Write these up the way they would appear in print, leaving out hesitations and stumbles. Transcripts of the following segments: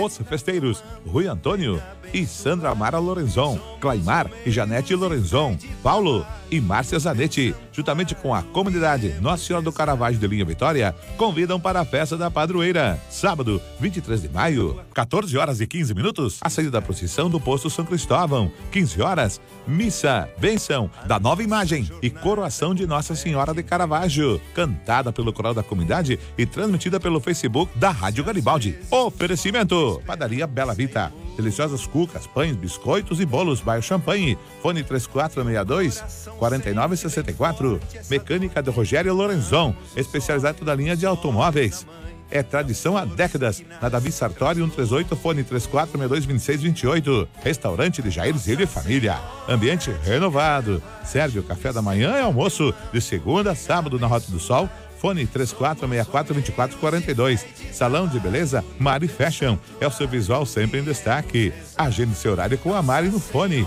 Os Festeiros, Rui Antônio e Sandra Mara Lorenzon, Claimar e Janete Lorenzon, Paulo e Márcia Zanetti, juntamente com a comunidade Nossa Senhora do Caravaggio de Linha Vitória, convidam para a festa da padroeira. Sábado, 23 de maio, 14 horas e 15 minutos, a saída da procissão do posto São Cristóvão. 15 horas, missa, bênção da nova imagem e coroação de Nossa Senhora de Caravaggio, cantada pelo coral da comunidade e transmitida pelo Facebook da Rádio Garibaldi. Oferecimento: Padaria Bela Vita, deliciosas cucas, pães, biscoitos e bolos, bairro Champanhe. Fone 3462-4964. Mecânica de Rogério Lorenzon, especializado da linha de automóveis. É tradição há décadas. Na Davi Sartori 138, fone 3462-2628. Restaurante de Jair Zilho e Família. Ambiente renovado. Serve o café da manhã e almoço de segunda a sábado na Rota do Sol. Fone 3464-2442. Salão de beleza Mari Fashion. É o seu visual sempre em destaque. Agende seu horário com a Mari no fone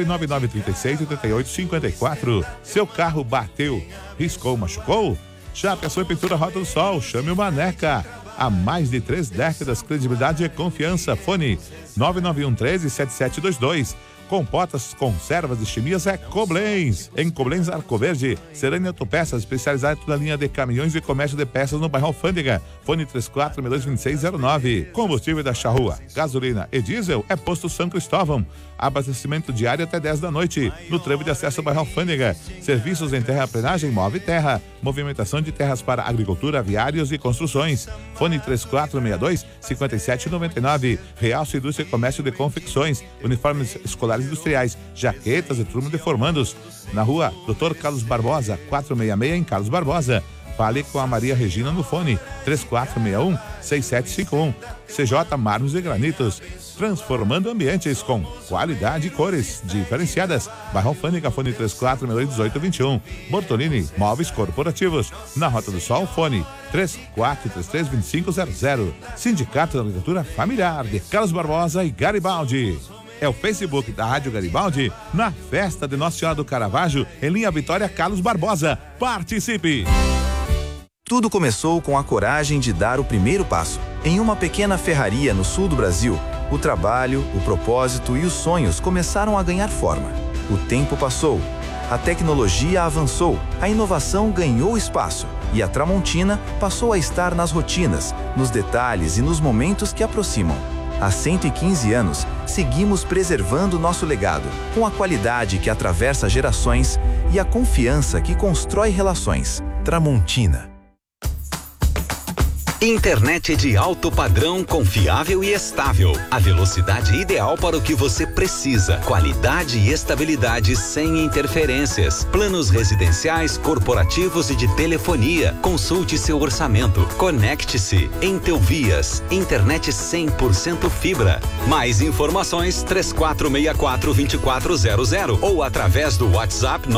99936-8854. Seu carro bateu, riscou, machucou? Já pensou em pintura Rota do Sol? Chame o Maneca. Há mais de 3 décadas, credibilidade e confiança. Fone 99113-7722. Compotas, conservas e chimias é Koblenz. Em Koblenz, Arco Verde. Serânia Autopeças, especializada na linha de caminhões e comércio de peças no bairro Alfândega. Fone 3462-2609. Combustível da Charrua, gasolina e diesel é Posto São Cristóvão. Abastecimento diário até 10 da noite. No tramo de acesso ao bairro Alfândega. Serviços em terraplenagem, Move Terra. Movimentação de terras para agricultura, viários e construções. Fone 3462-5799. Realce Indústria e Comércio de Confecções. Uniformes escolares industriais, jaquetas e turma de formandos. Na rua Dr. Carlos Barbosa, 466 em Carlos Barbosa. Fale com a Maria Regina no fone 3461-6751. CJ Mármores e Granitos, transformando ambientes com qualidade e cores diferenciadas. Bairro Alfândega, fone 3462-1821. Bortolini, móveis corporativos. Na Rota do Sol, fone 3433-2500. Sindicato da Agricultura Familiar de Carlos Barbosa e Garibaldi. É o Facebook da Rádio Garibaldi na festa de Nossa Senhora do Caravaggio, em Linha Vitória, Carlos Barbosa. Participe! Tudo começou com a coragem de dar o primeiro passo. Em uma pequena ferraria no sul do Brasil, o trabalho, o propósito e os sonhos começaram a ganhar forma. O tempo passou, a tecnologia avançou, a inovação ganhou espaço e a Tramontina passou a estar nas rotinas, nos detalhes e nos momentos que aproximam. Há 115 anos, seguimos preservando nosso legado, com a qualidade que atravessa gerações e a confiança que constrói relações. Tramontina. Internet de alto padrão, confiável e estável. A velocidade ideal para o que você precisa. Qualidade e estabilidade sem interferências. Planos residenciais, corporativos e de telefonia. Consulte seu orçamento. Conecte-se. Entelvias. Internet 100% fibra. Mais informações 3464-2400 ou através do WhatsApp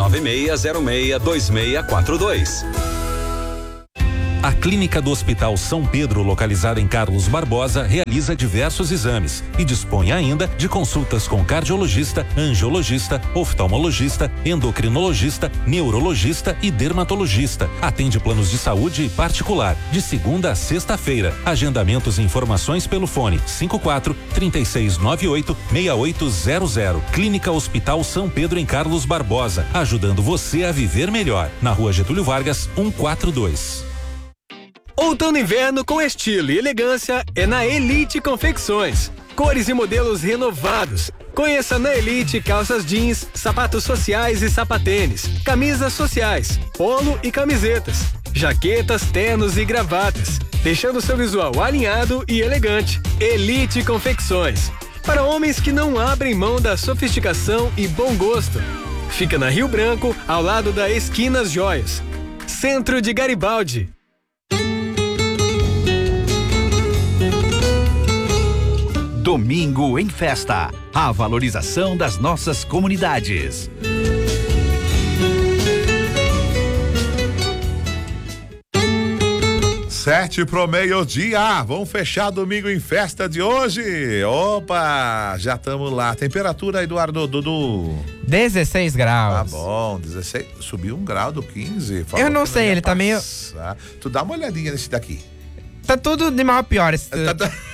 996062642. A Clínica do Hospital São Pedro, localizada em Carlos Barbosa, realiza diversos exames e dispõe ainda de consultas com cardiologista, angiologista, oftalmologista, endocrinologista, neurologista e dermatologista. Atende planos de saúde particular, de segunda a sexta-feira. Agendamentos e informações pelo fone 54-3698-6800. Clínica Hospital São Pedro em Carlos Barbosa, ajudando você a viver melhor. Na Rua Getúlio Vargas, 142. Outono e inverno com estilo e elegância é na Elite Confecções. Cores e modelos renovados. Conheça na Elite calças jeans, sapatos sociais e sapatênis, camisas sociais, polo e camisetas, jaquetas, ternos e gravatas, deixando seu visual alinhado e elegante. Elite Confecções. Para homens que não abrem mão da sofisticação e bom gosto. Fica na Rio Branco, ao lado da Esquinas Joias. Centro de Garibaldi. Domingo em Festa, a valorização das nossas comunidades. 7 pro meio-dia. Vamos fechar domingo em festa de hoje. Opa, já estamos lá. Temperatura, Eduardo, Dudu? 16 graus. Tá bom, 16. Subiu 1 grau do 15. Eu não sei, ele tá meio... Tu dá uma olhadinha nesse daqui. Tá tudo de mal a pior.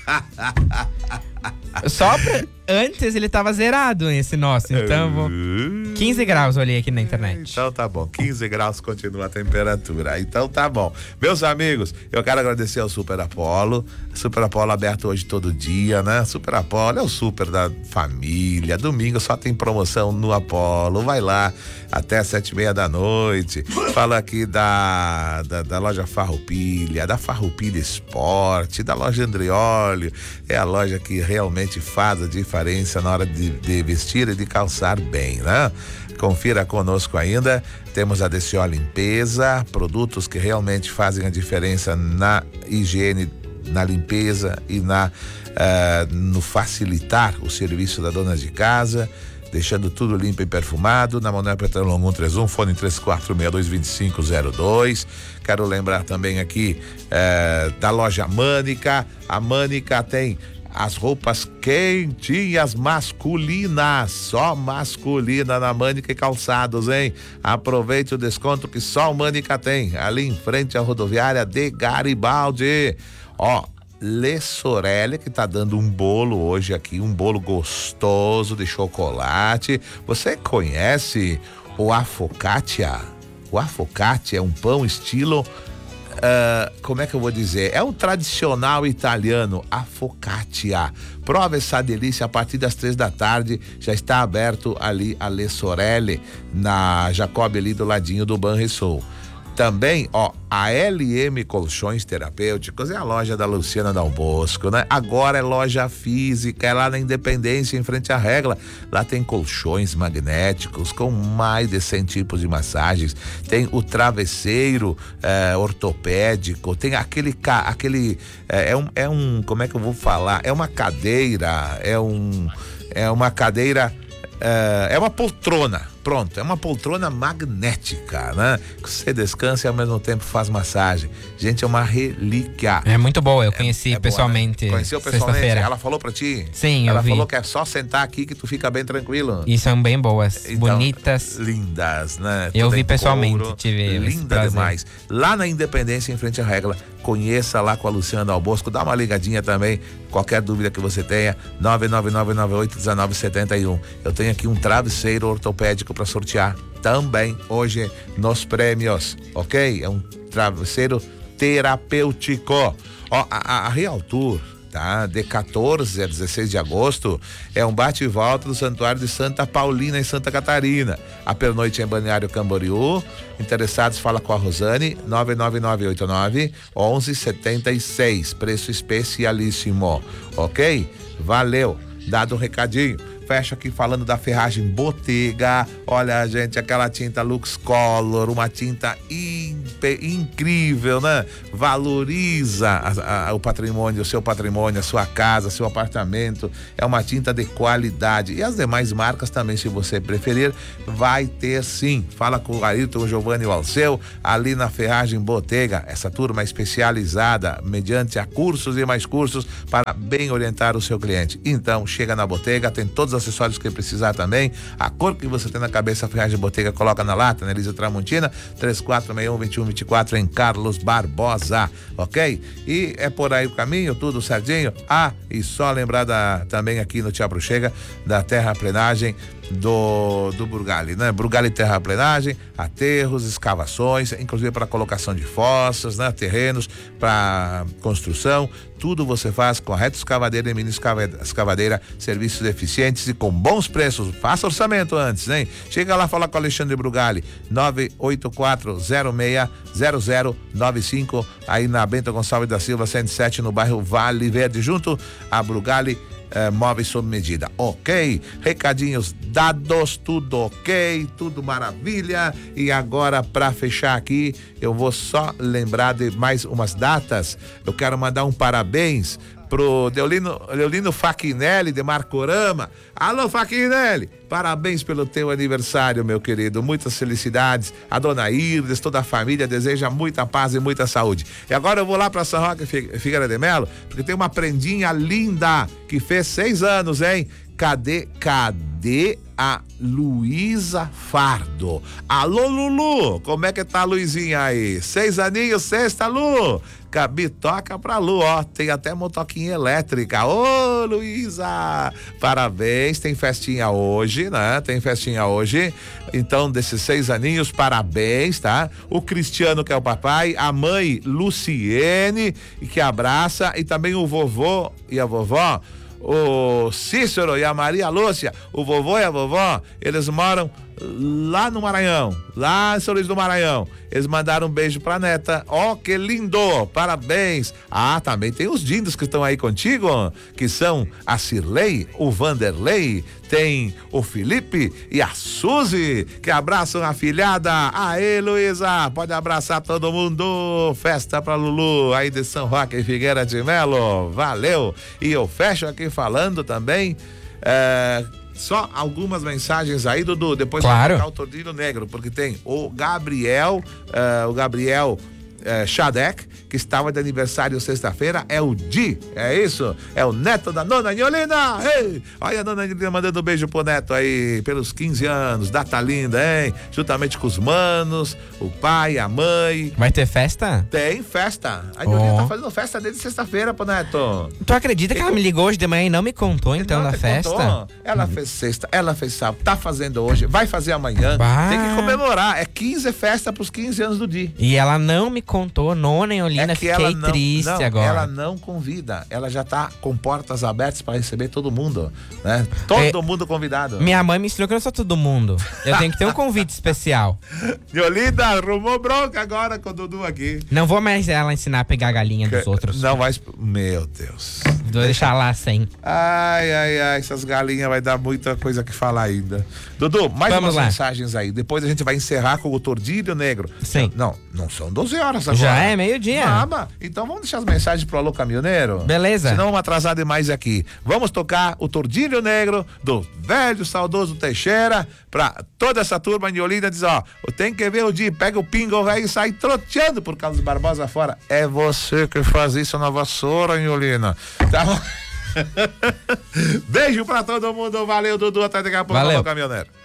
Só antes ele tava zerado esse nosso, então 15 graus eu olhei aqui na internet. Então tá bom, 15 graus continua a temperatura, então tá bom. Meus amigos, eu quero agradecer ao Super Apollo aberto hoje todo dia, né? Super Apollo é o super da família, domingo só tem promoção no Apollo, vai lá até 7:30 da noite. Fala aqui da loja Farroupilha, da Farroupilha Esporte, da loja Andrioli, é a loja que realmente faz a diferença na hora de vestir e de calçar bem, né? Confira conosco ainda, temos a DCO Limpeza, produtos que realmente fazem a diferença na higiene, na limpeza e no facilitar o serviço da dona de casa, deixando tudo limpo e perfumado, na Manuel Petrano Longo 131, fone 34622502. Quero lembrar também aqui da loja Mânica. A Mânica tem as roupas quentinhas masculinas, só masculina na Mânica e Calçados, hein? Aproveite o desconto que só o Mânica tem, ali em frente à rodoviária de Garibaldi. Ó, Le Sorelle, que tá dando um bolo hoje aqui, um bolo gostoso de chocolate. Você conhece o Afocaccia? O Afocaccia é um pão estilo... como é que eu vou dizer? É um tradicional italiano, a focaccia. Prova essa delícia a partir das 3 da tarde. Já está aberto ali a Le Sorelle, na Jacob, ali do ladinho do Banrisul. Também, ó, a LM Colchões Terapêuticos é a loja da Luciana Dal Bosco, né? Agora é loja física, é lá na Independência, em frente à Regla. Lá tem colchões magnéticos com mais de 100 tipos de massagens. Tem o travesseiro ortopédico, tem como é que eu vou falar? É uma cadeira, é uma poltrona. Pronto, é uma poltrona magnética, né? Você descansa e ao mesmo tempo faz massagem. Gente, é uma relíquia. É muito boa, eu conheci pessoalmente. Boa, né? Conheceu pessoalmente? Sexta-feira. Ela falou pra ti? Sim, ela eu vi. falou que é só sentar aqui que tu fica bem tranquilo. E são bem boas, então, bonitas. Lindas, né? Eu Tudo vi em pessoalmente, couro, tive linda demais. Lá na Independência, em frente à Regla, conheça lá com a Luciana Dal Bosco, dá uma ligadinha também, qualquer dúvida que você tenha, 999981971. Eu tenho aqui um travesseiro ortopédico para sortear também hoje nos prêmios, ok? É um travesseiro terapêutico. Ó, a Real Tour, tá? De 14 a 16 de agosto é um bate e volta do Santuário de Santa Paulina, em Santa Catarina. A pernoite em Balneário Camboriú. Interessados, fala com a Rosane, 99989-1176. Preço especialíssimo, ok? Valeu, dado um recadinho. Fecha aqui falando da Ferragem Bottega. Olha, gente, aquela tinta Lux Color, uma tinta incrível, né? Valoriza o patrimônio, o seu patrimônio, a sua casa, seu apartamento. É uma tinta de qualidade. E as demais marcas também, se você preferir, vai ter sim. Fala com o Ayrton, o Giovanni e o Alceu, ali na Ferragem Bottega. Essa turma especializada, mediante a cursos e mais cursos, para bem orientar o seu cliente. Então, chega na Bottega, tem todos os acessórios que precisar também. A cor que você tem na cabeça, a Ferragem Bottega coloca na lata, na Elisa Tramontina, 3461-2124 em Carlos Barbosa, ok? E é por aí o caminho, tudo certinho. E só lembrar também aqui no Teatro Chega, da terraplenagem do Brugali, né? Brugali Terraplenagem, aterros, escavações, inclusive para colocação de fossas, né? Terrenos para construção, tudo você faz com a Reto Escavadeira e Mini Escavadeira, serviços eficientes e com bons preços. Faça orçamento antes, hein? Chega lá, fala com o Alexandre Brugali, 984060095, aí na Bento Gonçalves da Silva 107, no bairro Vale Verde, junto a Brugali móveis sob medida, ok? Recadinhos dados, tudo ok, tudo maravilha. E agora, para fechar aqui, eu vou só lembrar de mais umas datas. Eu quero mandar um parabéns pro Deolino Fachinelli de Marcorama. Alô, Fachinelli, parabéns pelo teu aniversário, meu querido, muitas felicidades. A dona Irdes, toda a família deseja muita paz e muita saúde. E agora eu vou lá pra São Roque Figueira de Melo, porque tem uma prendinha linda que fez 6 anos, hein? Cadê a Luísa Fardo? Alô, Lulu, como é que tá a Luizinha aí? 6 aninhos, sexta, Lu? bitoca pra Lu, ó, tem até motoquinha elétrica. Ô, Luísa, parabéns, tem festinha hoje, né? Tem festinha hoje, então desses 6 aninhos, parabéns, tá? O Cristiano, que é o papai, a mãe Luciene, que abraça, e também o vovô e a vovó, o Cícero e a Maria Lúcia, o vovô e a vovó, eles moram lá no Maranhão, lá em São Luís do Maranhão. Eles mandaram um beijo pra neta. Ó, que lindo, parabéns. Ah, também tem os dindos que estão aí contigo, que são a Cirlei, o Vanderlei, tem o Felipe e a Suzy, que abraçam a filhada. Aê, Luísa, pode abraçar todo mundo. Festa pra Lulu, aí de São Roque e Figueira de Melo, valeu. E eu fecho aqui falando também, só algumas mensagens aí, Dudu, depois claro. Vai tocar o Tordilho Negro, porque tem o Gabriel Shadek, que estava de aniversário sexta-feira, é o Di, é isso? É o neto da Nona Niolina. Ei, olha a Nona Niolina mandando um beijo pro neto aí, pelos 15 anos, data linda, hein? Juntamente com os manos, o pai, a mãe. Vai ter festa? Tem festa. A Niolina tá fazendo festa desde sexta-feira pro neto. Tu acredita que ela me ligou hoje de manhã e não me contou então da festa? Contou. Ela fez sexta, ela fez sábado, tá fazendo hoje, vai fazer amanhã. Bah. Tem que comemorar, é 15 festa pros 15 anos do Di. E ela não me contou, Nona Niolina, fiquei triste agora. Ela não convida, ela já tá com portas abertas para receber todo mundo, né? Todo mundo convidado. Minha mãe me ensinou que eu não sou todo mundo. Eu tenho que ter um convite especial. Niolina arrumou bronca agora com o Dudu aqui. Não vou mais ela ensinar a pegar a galinha dos outros. Não vai. Meu Deus. Vou deixar lá sem. Ai, essas galinhas vai dar muita coisa que falar ainda. Dudu, mais umas mensagens aí. Depois a gente vai encerrar com o Tordilho Negro. Sim. Não são 12 horas agora. Já é meio-dia. Então vamos deixar as mensagens pro Alô Caminhoneiro? Beleza. Senão vamos atrasar demais aqui. Vamos tocar o Tordilho Negro do velho saudoso Teixeira pra toda essa turma Niolina. Diz, ó, tem que ver o dia, pega o pingo velho e sai troteando por Carlos Barbosa fora. É você que faz isso na vassoura, Niolina. Tá bom? Beijo pra todo mundo. Valeu, Dudu. Até daqui a pouco, Alô Caminhoneiro.